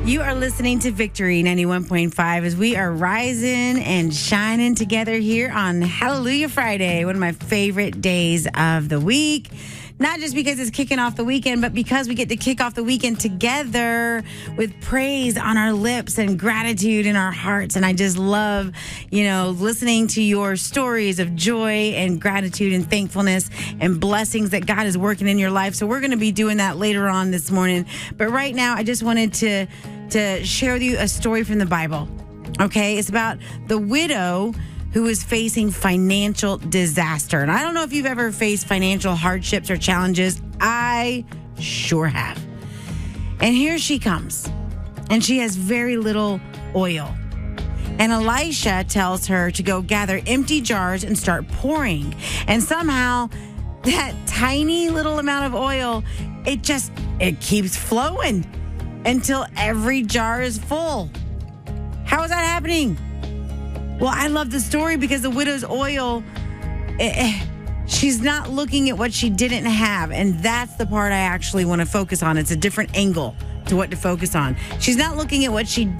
You are listening to Victory 91.5 as we are rising and shining together here on Hallelujah Friday, one of my favorite days of the week. Not just because it's kicking off the weekend, but because we get to kick off the weekend together with praise on our lips and gratitude in our hearts. And I just love, listening to your stories of joy and gratitude and thankfulness and blessings that God is working in your life. So we're going to be doing that later on this morning. But right now, I just wanted to share with you a story from the Bible. Okay, it's about the widow who is facing financial disaster. And I don't know if you've ever faced financial hardships or challenges. I sure have. And here she comes. And she has very little oil. And Elisha tells her to go gather empty jars and start pouring. And somehow that tiny little amount of oil, it keeps flowing until every jar is full. How is that happening? Well, I love the story because the widow's oil, she's not looking at what she didn't have. And that's the part I actually want to focus on. It's a different angle to what to focus on. She's not looking at what she